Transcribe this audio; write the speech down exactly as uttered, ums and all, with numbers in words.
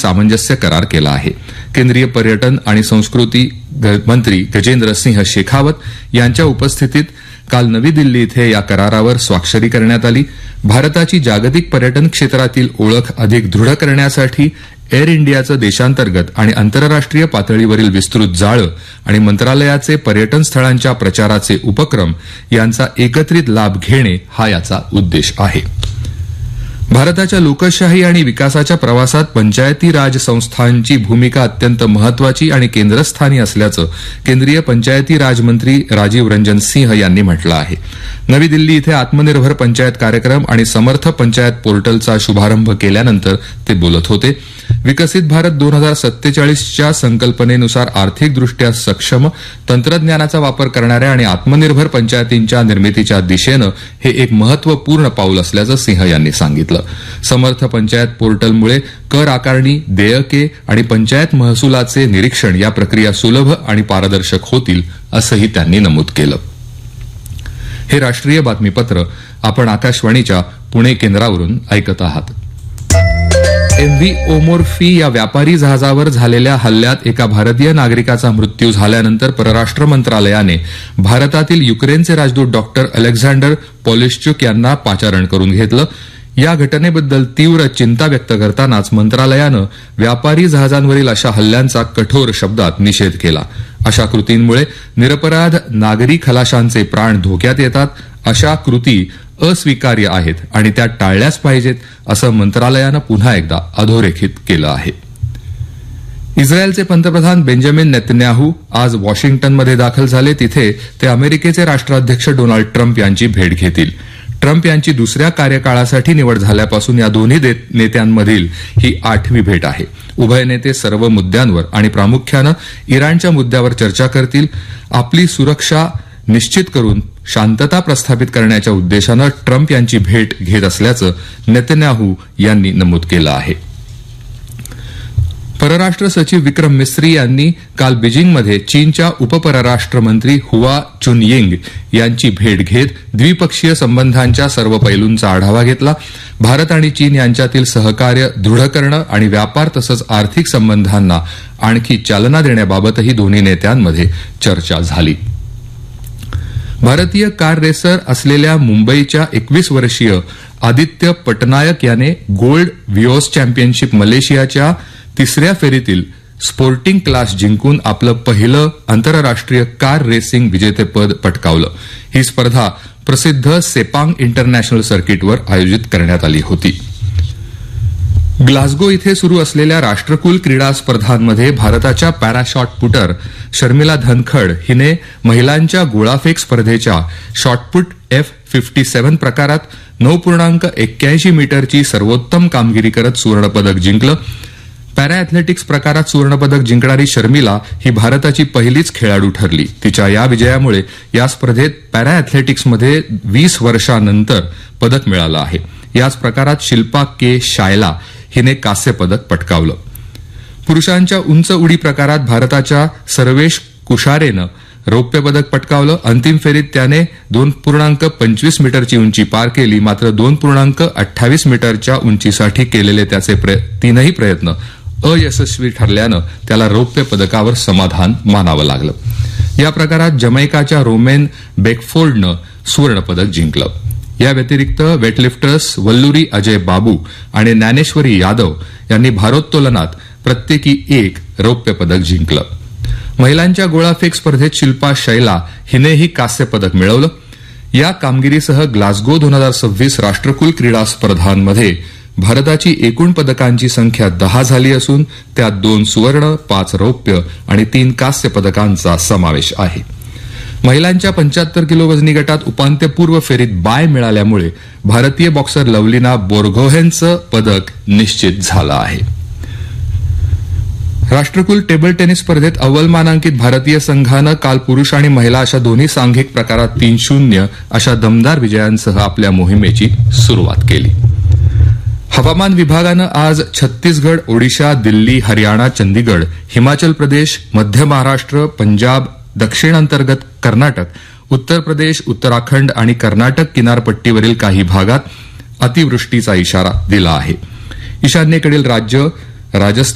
सामंजस्य करार केला आहे. केंद्रीय पर्यटन आणि संस्कृती मंत्री गजेंद्र सिंह शेखावत यांच्या उपस्थितीत काल नवी दिल्ली इथे या करारावर स्वाक्षरी करण्यात आली. भारताची जागतिक पर्यटन क्षेत्रातील ओळख अधिक दृढ करण्यासाठी एअर इंडियाचं देशांतर्गत आणि आंतरराष्ट्रीय पातळीवरील विस्तृत जाळं आणि मंत्रालयाचे पर्यटन स्थळांच्या प्रचाराचे उपक्रम यांचा एकत्रित लाभ घेणे हा याचा उद्देश आहे. भारताच्या लोकशाही आणि विकासाच्या प्रवासात पंचायती राज संस्थांची भूमिका अत्यंत महत्वाची आणि केंद्रस्थानी असल्याचं केंद्रीय पंचायती राज मंत्री राजीव रंजन सिंह यांनी म्हटलं आहे. नवी दिल्ली इथे आत्मनिर्भर पंचायत कार्यक्रम आणि समर्थ पंचायत पोर्टलचा शुभारंभ केल्यानंतर ते बोलत होते. विकसित भारत दोन हजार सत्तेचाळीसच्या संकल्पनेनुसार आर्थिकदृष्ट्या सक्षम, तंत्रज्ञानाचा वापर करणाऱ्या आणि आत्मनिर्भर पंचायतींच्या निर्मितीच्या दिशेनं हे एक महत्वपूर्ण पाऊल असल्याचं सिंह यांनी सांगितलं. समर्थ पंचायत पोर्टलमुळे कर आकारणी, देयके आणि पंचायत महसुलाचे निरीक्षण या प्रक्रिया सुलभ आणि पारदर्शक होतील असंही त्यांनी नमूद केलं. हे राष्ट्रीय बातमीपत्र आपण आकाशवाणीच्या पुणे केंद्रावरून ऐकत आहात. एमव्ही ओमोर्फी या व्यापारी जहाजावर झालेल्या हल्ल्यात एका भारतीय नागरिकाचा मृत्यू झाल्यानंतर परराष्ट्र मंत्रालयाने भारतातील युक्रेनचे राजदूत डॉक्टर अलेक्झांडर पॉलिश्चुक यांना पाचारण करून घेतलं. या घटनेबद्दल तीव्र चिंता व्यक्त करतानाच मंत्रालयानं व्यापारी जहाजांवरील अशा हल्ल्यांचा कठोर शब्दात निषेध केला. अशा कृतींमुळे निरपराध नागरी खलाशांचे प्राण धोक्यात येतात. अशा कृती अस्वीकार्य आहेत आणि त्या टाळल्याच पाहिजेत असं मंत्रालयानं पुन्हा एकदा अधोरेखित केलं आहे. इस्रायलचे पंतप्रधान बेंजामिन नेतन्याहू आज वॉशिंग्टनमध्ये दाखल झाले. तिथे ते अमेरिकेचे राष्ट्राध्यक्ष डोनाल्ड ट्रम्प यांची भेट घेतील. ट्रम्प यांची दुसऱ्या कार्यकाळासाठी निवड झाल्यापासून या दोन्ही नेत्यांमधील ही आठवी भेट आहे. उभय नेते सर्व मुद्द्यांवर आणि प्रामुख्यानं इराणच्या मुद्द्यावर चर्चा करतील. आपली सुरक्षा निश्चित करून शांतता प्रस्थापित करण्याच्या उद्देशानं ट्रम्प यांची भेट घेत असल्याचं नेतन्याहू यांनी नमूद केलं आहे. परराष्ट्र सचिव विक्रम मिस्री यांनी काल बीजिंगमध्ये चीनच्या उपपरराष्ट्र मंत्री हुआ चुनयिंग यांची भेट घेत द्विपक्षीय संबंधांच्या सर्व पैलूंचा आढावा घेतला. भारत आणि चीन यांच्यातील सहकार्य दृढ करणं आणि व्यापार तसंच आर्थिक संबंधांना आणखी चालना देण्याबाबतही दोन्ही नेत्यांमध्ये चर्चा झाली. भारतीय कार रेसर असलेल्या मुंबईच्या एकवीस वर्षीय आदित्य पटनायक याने गोल्ड व्हिओस चॅम्पियनशिप मलेशियाच्या तिसऱ्या फेरीतील स्पोर्टिंग क्लास जिंकून आपलं पहिलं आंतरराष्ट्रीय कार रेसिंग विजेतेपद पटकावलं. ही स्पर्धा प्रसिद्ध सेपांग इंटरनॅशनल सर्किटवर आयोजित करण्यात आली होती. ग्लासगो इथे सुरू असलेल्या राष्ट्रकुल क्रीडा स्पर्धांमध्ये भारताच्या पॅराशॉटपुटर शर्मिला धनखड हिने महिलांच्या गोळाफेक स्पर्धेच्या शॉटपुट एफ फिफ्टी सेव्हन प्रकारात नऊ पूर्णांक एक्क्याऐंशी मीटरची सर्वोत्तम कामगिरी करत सुवर्णपदक जिंकलं. पॅरा अॅथलेटिक्स प्रकारात सुवर्णपदक जिंकणारी शर्मिला ही भारताची पहिलीच खेळाडू ठरली. तिच्या या विजयामुळे या स्पर्धेत पॅरा अॅथलेटिक्समध्ये वीस वर्षांनंतर पदक मिळालं आहे. याच प्रकारात शिल्पा के शायला हिने कांस्य पदक पटकावलं. पुरुषांच्या उंच उडी प्रकारात भारताच्या सर्वेश कुशारेनं रौप्य पदक पटकावलं. अंतिम फेरीत त्याने दोन पूर्णांक पंचवीस मीटरची उंची पार केली. मात्र दोन पूर्णांक अठ्ठावीस मीटरच्या उंचीसाठी केलेले त्याचे तीनही प्रयत्न अयशस्वी ठरल्यानं त्याला रौप्य पदकावर समाधान मानावं लागलं. या प्रकारात जमैकाच्या रोमेन बेकफोर्डनं सुवर्णपदक जिंकलं. या व्यतिरिक्त वेटलिफ्टर्स वल्लुरी अजय बाबू आणि ज्ञानेश्वरी यादव यांनी भारोत्तोलनात प्रत्येकी एक रौप्य पदक जिंकलं. महिलांच्या गोळाफेक स्पर्धेत शिल्पा शैला हिनेही कांस्य पदक मिळवलं. या कामगिरीसह ग्लासगो दोन हजार सव्वीस राष्ट्रकुल क्रीडा स्पर्धांमध्ये भारताची एकूण पदकांची संख्या दहा झाली असून त्यात दोन सुवर्ण, पाच रौप्य आणि तीन कांस्य पदकांचा समावेश आहे. महिलांच्या पंच्याहत्तर किलो वजनी गटात उपांत्यपूर्व फेरीत बाय मिळाल्यामुळे भारतीय बॉक्सर लवलिना बोरगोहेनचं पदक निश्चित झालं आहे. राष्ट्रकुल टेबल टेनिस स्पर्धेत अव्वल मानांकित भारतीय संघानं काल पुरुष आणि महिला अशा दोन्ही सांघिक प्रकारात तीन शून्य अशा दमदार विजयांसह आपल्या मोहिमेची सुरुवात केली. हवामान विभागानं आज छत्तीसगड, ओडिशा, दिल्ली, हरियाणा, चंदीगड, हिमाचल प्रदेश, मध्य महाराष्ट्र, पंजाब, दक्षिण अंतर्गत कर्नाटक, उत्तर प्रदेश, उत्तराखंड आणि कर्नाटक किनारपट्टीवरील काही भागात अतिवृष्टीचा इशारा दिला आहे. ईशान्येकडील राज्य राजस्थान